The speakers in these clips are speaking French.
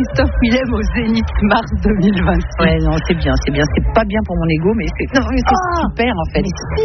Christophe Willem au Zénith mars 2026. Ouais, non, c'est bien. C'est pas bien pour mon ego, mais c'est super en fait. Mais si.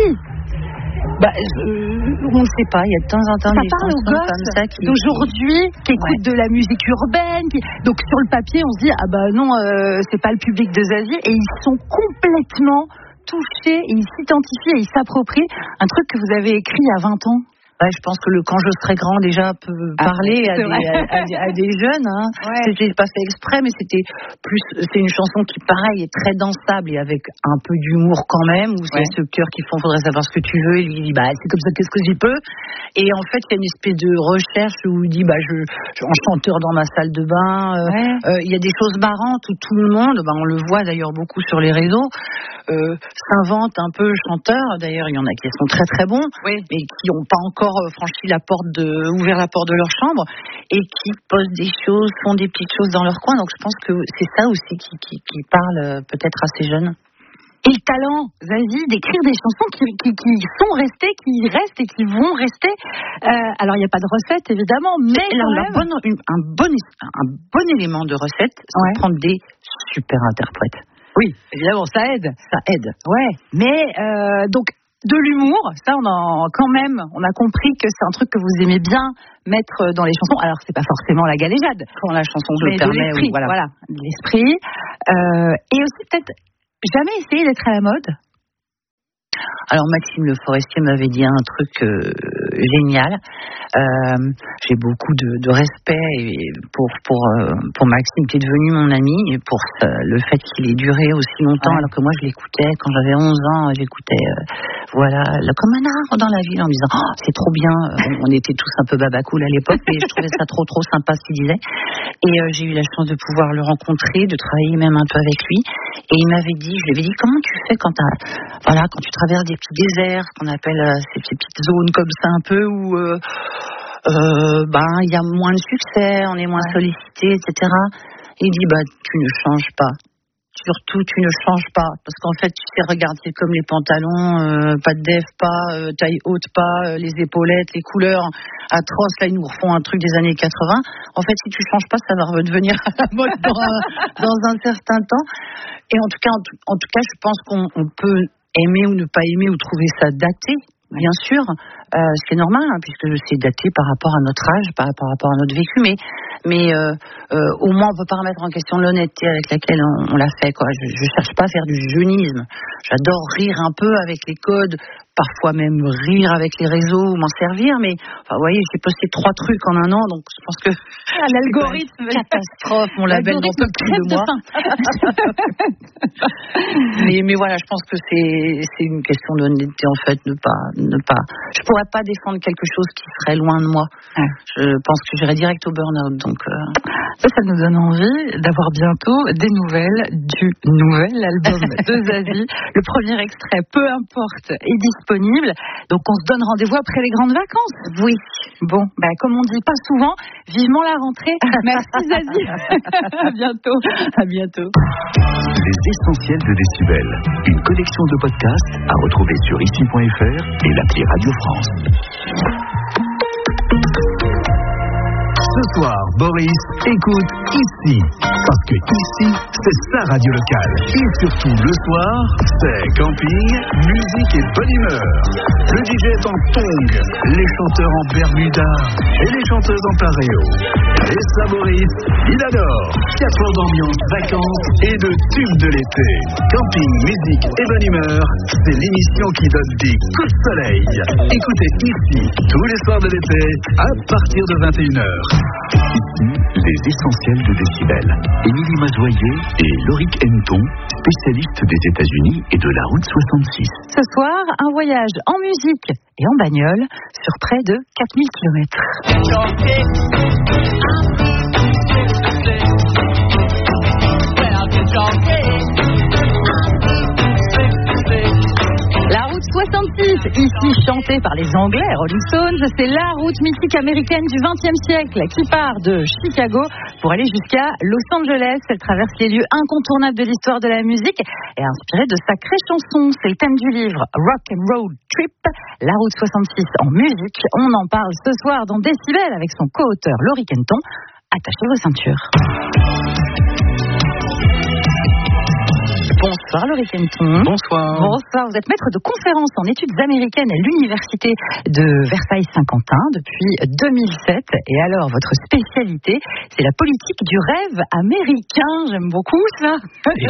On ne sait pas, il y a de temps en temps ça des parle aux chansons gosses comme ça d'aujourd'hui qui écoutent de la musique urbaine. Donc sur le papier, on se dit non, c'est pas le public de Zazie, et ils sont complètement touchés, et ils s'identifient et ils s'approprient un truc que vous avez écrit il y a 20 ans. Ouais, je pense que le Quand je serai grand déjà peut parler à des jeunes. Hein. Ouais. C'était pas fait exprès, mais c'est une chanson qui, pareil, est très dansable et avec un peu d'humour quand même, où c'est ce cœur qui font faudrait savoir ce que tu veux. Il dit c'est comme ça, qu'est-ce que j'y peux. Et en fait, il y a une espèce de recherche où il dit en chanteur dans ma salle de bain. Il y a des choses marrantes où tout le monde, on le voit d'ailleurs beaucoup sur les réseaux, s'invente un peu chanteur. D'ailleurs, il y en a qui sont très très bons, mais qui n'ont pas encore ouvert la porte de leur chambre, et qui posent des choses, font des petites choses dans leur coin. Donc je pense que c'est ça aussi qui parle peut-être à ces jeunes. Et le talent, Zazie, d'écrire des chansons qui sont restées, qui restent et qui vont rester. Alors il n'y a pas de recette évidemment, mais un bon élément de recette, c'est de prendre des super interprètes. Oui, évidemment, ça aide. Ouais, mais donc de l'humour, ça on a compris que c'est un truc que vous aimez bien mettre dans les chansons. Alors c'est pas forcément la galéjade quand la chanson le permet, l'esprit, de l'esprit. Et aussi peut-être jamais essayer d'être à la mode. Alors Maxime Le Forestier m'avait dit un truc génial. J'ai beaucoup de respect pour Maxime, qui est devenu mon ami, et pour le fait qu'il ait duré aussi longtemps, alors que moi je l'écoutais quand j'avais 11 ans, j'écoutais comme un arbre dans la ville, en me disant c'est trop bien. On était tous un peu babacool à l'époque, mais je trouvais ça trop sympa ce qu'il disait. Et j'ai eu la chance de pouvoir le rencontrer, de travailler même un peu avec lui. Et il m'avait dit, je lui avais dit, comment tu fais quand tu traverses des petits déserts, ce qu'on appelle ces petites zones comme ça un peu où il y a moins de succès, on est moins sollicité, etc. Et il dit tu ne changes pas. Surtout, tu ne changes pas. Parce qu'en fait, tu sais, regarde, c'est comme les pantalons, pas de def, pas taille haute, pas les épaulettes, les couleurs atroces. Là, ils nous refont un truc des années 80. En fait, si tu changes pas, ça va redevenir à la mode dans un certain temps. Et en tout cas, je pense qu'on peut aimer ou ne pas aimer ou trouver ça daté. Bien sûr, c'est normal, puisque c'est daté par rapport à notre âge, par rapport à notre vécu, mais au moins on peut pas remettre en question l'honnêteté avec laquelle on l'a fait, quoi. Je cherche pas à faire du jeunisme. J'adore rire un peu avec les codes, parfois même rire avec les réseaux ou m'en servir, mais vous voyez, j'ai posté 3 trucs en un an, donc je pense que l'algorithme, catastrophe, mon label n'en peut plus de moi. mais voilà, je pense que c'est une question d'honnêteté, en fait, ne pas. Je pourrais pas défendre quelque chose qui serait loin de moi. Je pense que j'irais direct au burn-out, donc. Ça nous donne envie d'avoir bientôt des nouvelles du nouvel album de Zazie. Le premier extrait, peu importe, est disponible. Donc on se donne rendez-vous après les grandes vacances. Oui. Bon, comme on dit pas souvent, vivement la rentrée. Merci Zazie. À bientôt. À bientôt. Les essentiels de Décibel. Une collection de podcasts à retrouver sur ici.fr et l'appli Radio France. Ce soir, Boris écoute ici. Parce que ici, c'est sa radio locale. Et surtout, le soir, c'est camping, musique et bonne humeur. Le DJ est en tongs, les chanteurs en bermuda et les chanteuses en pareo. Et ça, Boris, il adore. 4 heures d'ambiance, vacances et de tubes de l'été. Camping, musique et bonne humeur, c'est l'émission qui donne des coups de soleil. Écoutez ici, tous les soirs de l'été, à partir de 21h. Ici, les essentiels de Décibel. Émilie Mazoyer et Loric Henton, spécialistes des États-Unis et de la route 66. Ce soir, un voyage en musique et en bagnole sur près de 4000 km. La route 66, ici chantée par les Anglais, Rolling Stones, c'est la route mythique américaine du XXe siècle qui part de Chicago pour aller jusqu'à Los Angeles. Elle traverse les lieux incontournables de l'histoire de la musique et inspirée de sacrées chansons. C'est le thème du livre Rock and Roll Trip, la route 66 en musique. On en parle ce soir dans Décibel avec son co-auteur Loric Henton. attachez vos ceintures. Bonsoir Laurie Kenton. Bonsoir. Bonsoir, vous êtes maître de conférence en études américaines à l'université de Versailles-Saint-Quentin depuis 2007. Et alors, votre spécialité, c'est la politique du rêve américain. J'aime beaucoup ça.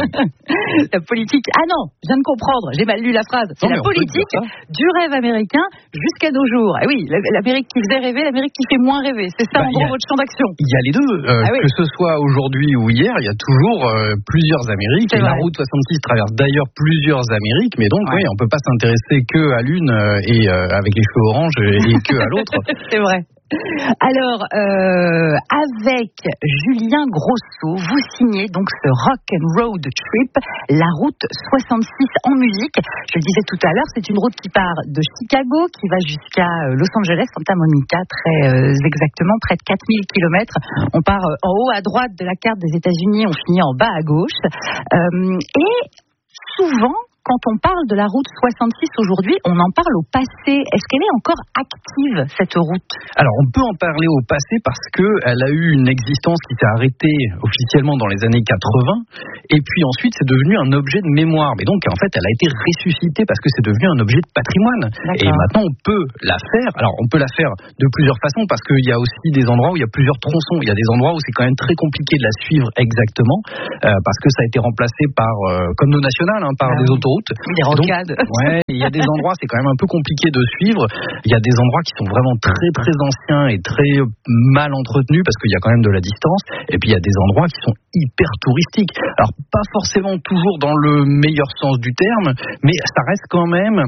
La politique... Ah non, je viens de comprendre, j'ai mal lu la phrase. C'est la politique du rêve américain jusqu'à nos jours. Ah oui, l'Amérique qui faisait rêver, l'Amérique qui fait moins rêver. C'est ça en gros votre champ d'action. Il y a les deux. Que ce soit aujourd'hui ou hier, il y a toujours plusieurs Amériques. Et la route 66 traverse d'ailleurs plusieurs Amériques, mais donc oui, on peut pas s'intéresser que à l'une et avec les cheveux orange et que à l'autre. C'est vrai. Alors, avec Julien Grosso, vous signez donc ce Rock and Road Trip, la route 66 en musique. Je le disais tout à l'heure, c'est une route qui part de Chicago, qui va jusqu'à Los Angeles, Santa Monica, très exactement, près de 4000 km. On part en haut à droite de la carte des États-Unis, on finit en bas à gauche. Et souvent, quand on parle de la route 66 aujourd'hui, on en parle au passé. Est-ce qu'elle est encore active, cette route ? Alors, on peut en parler au passé parce qu'elle a eu une existence qui s'est arrêtée officiellement dans les années 80. Et puis ensuite, c'est devenu un objet de mémoire. Mais donc, en fait, elle a été ressuscitée parce que c'est devenu un objet de patrimoine. D'accord. Et maintenant, on peut la faire. Alors, on peut la faire de plusieurs façons parce qu'il y a aussi des endroits où il y a plusieurs tronçons. Il y a des endroits où c'est quand même très compliqué de la suivre exactement parce que ça a été remplacé par, comme nos nationales, par des autoroutes. Des rocades. Ouais, il y a des endroits, c'est quand même un peu compliqué de suivre. Il y a des endroits qui sont vraiment très très anciens et très mal entretenus parce qu'il y a quand même de la distance. Et puis il y a des endroits qui sont hyper touristiques. Alors pas forcément toujours dans le meilleur sens du terme, mais ça reste quand même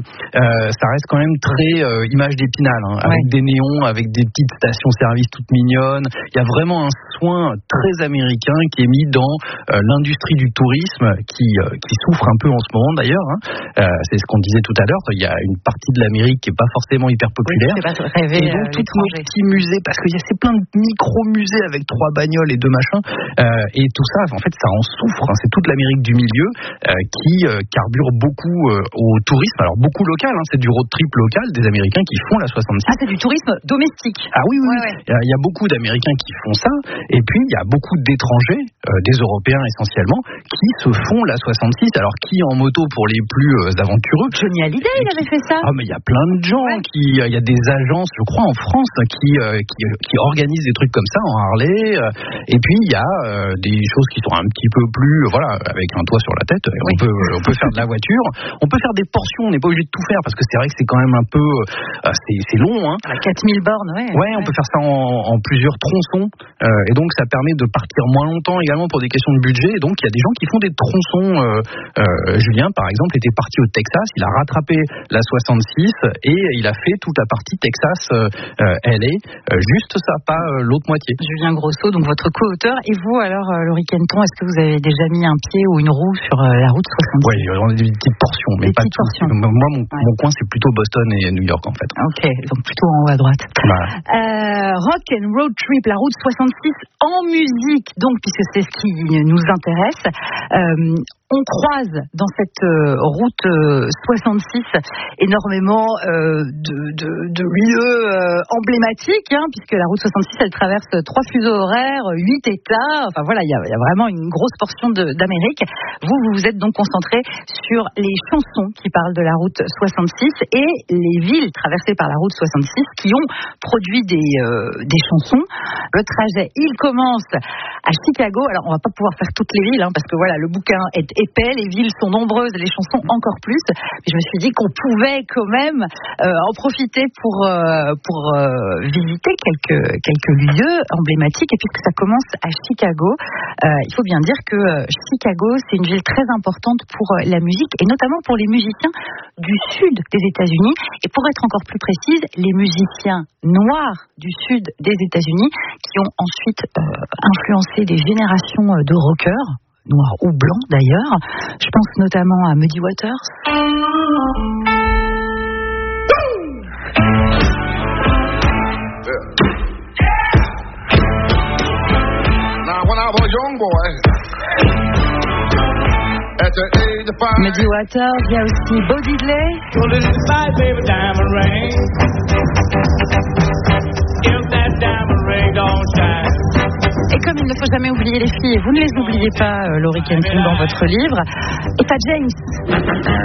très image d'Épinal, avec des néons, avec des petites stations-service toutes mignonnes. Il y a vraiment un soin très américain qui est mis dans l'industrie du tourisme qui souffre un peu en ce moment d'ailleurs. C'est ce qu'on disait tout à l'heure. Il y a une partie de l'Amérique qui n'est pas forcément hyper populaire. Oui, c'est pas rêver, et donc tous nos petits musées, parce qu'il y a plein de micro-musées avec 3 bagnoles et 2 machins, et tout ça, en fait, ça en souffre. C'est toute l'Amérique du milieu qui carbure beaucoup au tourisme. Alors beaucoup local, c'est du road trip local des Américains qui font la 66. Ah, c'est du tourisme domestique. Ah oui. Ouais. Il y a beaucoup d'Américains qui font ça, et puis il y a beaucoup d'étrangers, des Européens essentiellement, qui se font la 66. Alors qui en moto pour les plus aventureux. Johnny Hallyday, il avait fait ça. Ah, mais il y a plein de gens il y a des agences, je crois, en France qui organisent des trucs comme ça en Harley. Et puis il y a des choses qui sont un petit peu plus, avec un toit sur la tête. On peut faire de la voiture. On peut faire des portions. On n'est pas obligé de tout faire parce que c'est vrai que c'est quand même un peu, c'est long. À 4000 bornes, on peut faire ça en plusieurs tronçons. Et donc ça permet de partir moins longtemps également pour des questions de budget. Et donc il y a des gens qui font des tronçons. Julien, par exemple, était parti au Texas, il a rattrapé la 66 et il a fait toute la partie Texas-LA, juste ça, pas l'autre moitié. Julien Grosso, donc votre co-auteur. Et vous alors, Laurie Kenton, est-ce que vous avez déjà mis un pied ou une roue sur la route 66 ? Oui, on a des petites portions, mais pas tout. Moi, mon coin, c'est plutôt Boston et New York, en fait. Ok, donc plutôt en haut à droite. Rock and Road Trip, la route 66 en musique, donc, puisque c'est ce qui nous intéresse. On croise dans cette route 66 énormément de lieux emblématiques, puisque la route 66, elle traverse 3 fuseaux horaires, 8 États. Enfin voilà, il y a vraiment une grosse portion d'Amérique. Vous vous êtes donc concentré sur les chansons qui parlent de la route 66 et les villes traversées par la route 66 qui ont produit des chansons. Le trajet, il commence à Chicago. Alors on va pas pouvoir faire toutes les villes, parce que voilà, le bouquin est épais, les villes sont nombreuses, les chansons encore plus. Mais je me suis dit qu'on pouvait quand même en profiter pour visiter quelques lieux emblématiques. Et puisque ça commence à Chicago, il faut bien dire que Chicago, c'est une ville très importante pour la musique et notamment pour les musiciens du sud des États-Unis. Et pour être encore plus précise, les musiciens noirs du sud des États-Unis qui ont ensuite influencé des générations de rockers, noirs ou blancs d'ailleurs. Je pense notamment à Muddy Waters. Muddy Waters, il y a aussi Bo Diddley. jamais oublié les filles et vous ne les oubliez pas, Laurie Kenton, dans votre livre. Et t'as James.